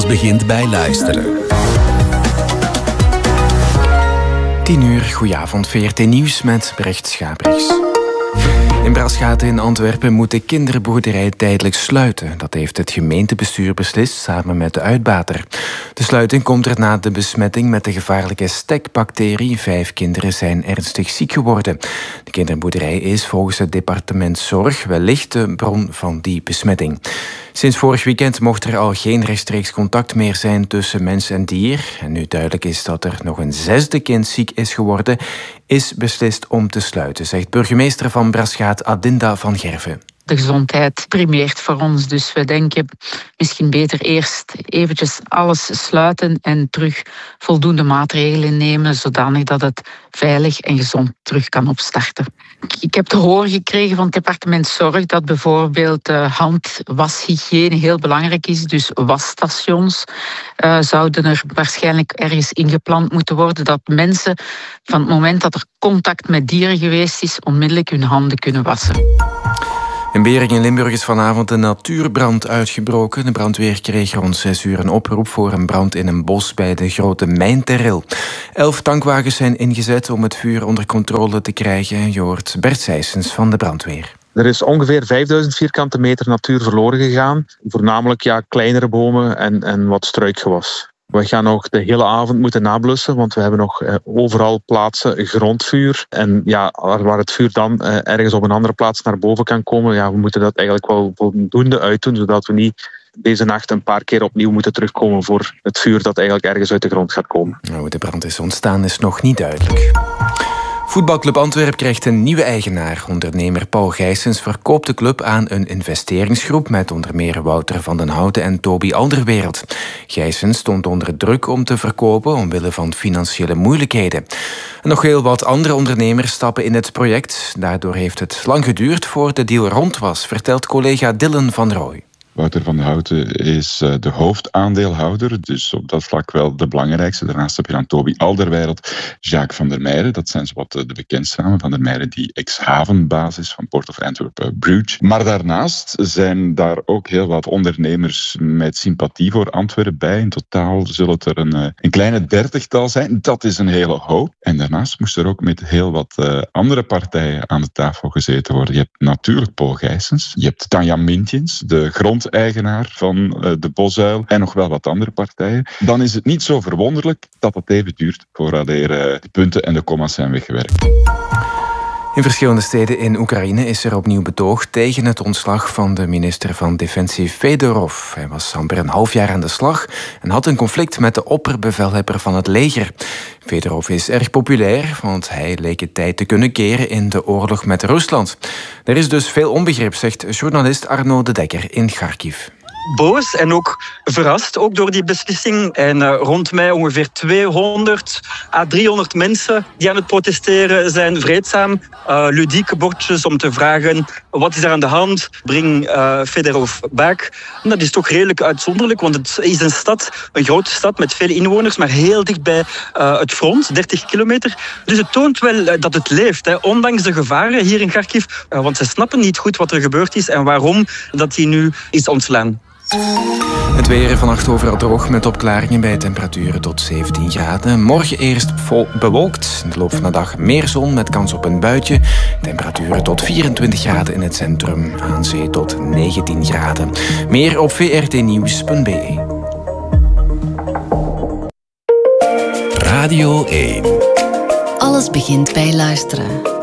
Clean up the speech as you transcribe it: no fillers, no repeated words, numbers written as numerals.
Alles begint bij luisteren. 10 uur, goedenavond, VRT Nieuws met Brecht Schabrichs. In Braschaat in Antwerpen moet de kinderboerderij tijdelijk sluiten. Dat heeft het gemeentebestuur beslist samen met de uitbater. De sluiting komt er na de besmetting met de gevaarlijke stekbacterie. 5 kinderen zijn ernstig ziek geworden. De kinderboerderij is volgens het departement Zorg wellicht de bron van die besmetting. Sinds vorig weekend mocht er al geen rechtstreeks contact meer zijn tussen mens en dier. En nu duidelijk is dat er nog een 6e kind ziek is geworden, is beslist om te sluiten, zegt burgemeester van Braschaat Adinda van Gerven. De gezondheid primeert voor ons, dus we denken misschien beter eerst eventjes alles sluiten en terug voldoende maatregelen nemen, zodanig dat het veilig en gezond terug kan opstarten. Ik heb te horen gekregen van het departement Zorg dat bijvoorbeeld handwashygiëne heel belangrijk is. Dus wasstations zouden er waarschijnlijk ergens ingepland moeten worden, dat mensen van het moment dat er contact met dieren geweest is, onmiddellijk hun handen kunnen wassen. In Bering in Limburg is vanavond een natuurbrand uitgebroken. De brandweer kreeg rond 6 uur een oproep voor een brand in een bos bij de Grote Mijnterril. 11 tankwagens zijn ingezet om het vuur onder controle te krijgen. Je hoort Bert Sijsens van de brandweer. Er is ongeveer 5000 vierkante meter natuur verloren gegaan. Voornamelijk kleinere bomen en wat struikgewas. We gaan nog de hele avond moeten nablussen, want we hebben nog overal plaatsen grondvuur. En waar het vuur dan ergens op een andere plaats naar boven kan komen, we moeten dat eigenlijk wel voldoende uitdoen, zodat we niet deze nacht een paar keer opnieuw moeten terugkomen voor het vuur dat eigenlijk ergens uit de grond gaat komen. Hoe de brand is ontstaan is nog niet duidelijk. Voetbalclub Antwerpen krijgt een nieuwe eigenaar. Ondernemer Paul Gijsens verkoopt de club aan een investeringsgroep met onder meer Wouter van den Houten en Toby Alderweireld. Gijsens stond onder druk om te verkopen omwille van financiële moeilijkheden. En nog heel wat andere ondernemers stappen in het project. Daardoor heeft het lang geduurd voor de deal rond was, vertelt collega Dylan van Rooij. Wouter van den Houten is de hoofdaandeelhouder, dus op dat vlak wel de belangrijkste. Daarnaast heb je dan Toby Alderweireld, Jacques van der Meijeren, dat zijn zowat de bekendste namen. Van der Meijeren die ex-havenbaas is van Port of Antwerp Bruges. Maar daarnaast zijn daar ook heel wat ondernemers met sympathie voor Antwerpen bij. In totaal zullen het er een kleine 30-tal zijn. Dat is een hele hoop. En daarnaast moest er ook met heel wat andere partijen aan de tafel gezeten worden. Je hebt natuurlijk Paul Gijsens, je hebt Tanja Mintjens, de grondeigenaar van de Bosuil en nog wel wat andere partijen. Dan is het niet zo verwonderlijk dat het even duurt voordat de punten en de comma's zijn weggewerkt. In verschillende steden in Oekraïne is er opnieuw betoog tegen het ontslag van de minister van Defensie Fedorov. Hij was amper een half jaar aan de slag en had een conflict met de opperbevelhebber van het leger. Fedorov is erg populair, want hij leek het tijd te kunnen keren in de oorlog met Rusland. Er is dus veel onbegrip, zegt journalist Arno de Dekker in Kharkiv. Boos en ook verrast ook door die beslissing. En rond mij ongeveer 200 à 300 mensen die aan het protesteren zijn, vreedzaam. Ludieke bordjes om te vragen, wat is er aan de hand? Breng Fedorov back. En dat is toch redelijk uitzonderlijk, want het is een stad, een grote stad met veel inwoners, maar heel dicht bij het front, 30 kilometer. Dus het toont wel dat het leeft, hè, ondanks de gevaren hier in Kharkiv. Want ze snappen niet goed wat er gebeurd is en waarom dat hij nu is ontslaan. Het weer vannacht overal droog met opklaringen bij temperaturen tot 17 graden. Morgen eerst vol bewolkt. In de loop van de dag meer zon met kans op een buitje. Temperaturen tot 24 graden in het centrum. Aan zee tot 19 graden. Meer op vrtnieuws.be. Radio 1. Alles begint bij luisteren.